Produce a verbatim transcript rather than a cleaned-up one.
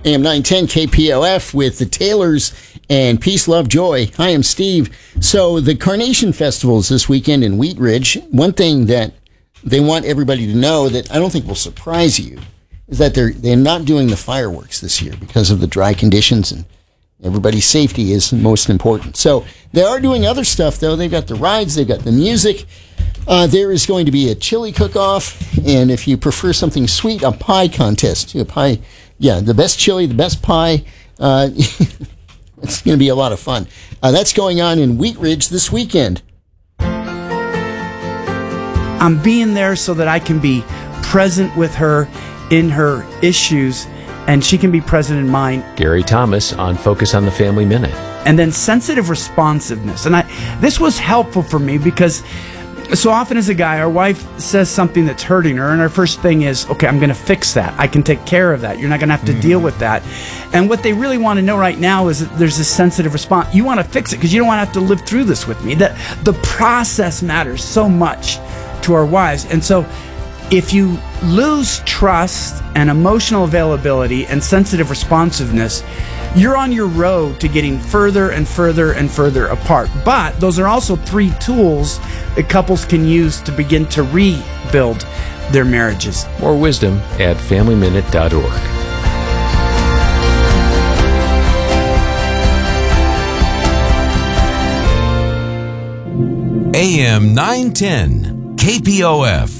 A M nine ten K P O F with the Taylors and Peace, Love, Joy. Hi, I'm Steve. So the Carnation Festival is this weekend in Wheat Ridge. One thing that they want everybody to know that I don't think will surprise you is that they're they're not doing the fireworks this year because of the dry conditions, and everybody's safety is most important. So they are doing other stuff, though. They've got the rides, they've got the music. Uh, there is going to be a chili cook-off, and if you prefer something sweet, a pie contest. A pie, yeah, the best chili, the best pie. Uh, it's going to be a lot of fun. Uh, that's going on in Wheat Ridge this weekend. I'm being there so that I can be present with her in her issues, and she can be present in mine. Gary Thomas on Focus on the Family Minute. And then sensitive responsiveness. And I, this was helpful for me because so often as a guy, our wife says something that's hurting her, and our first thing is, okay, I'm going to fix that. I can take care of that. You're not going to have to mm-hmm. deal with that. And what they really want to know right now is that there's this sensitive response. You want to fix it because you don't want to have to live through this with me. That the process matters so much to our wives. And so if you lose trust and emotional availability and sensitive responsiveness, you're on your road to getting further and further and further apart. But those are also three tools that couples can use to begin to rebuild their marriages. More wisdom at family minute dot org. A M nine ten K P O F.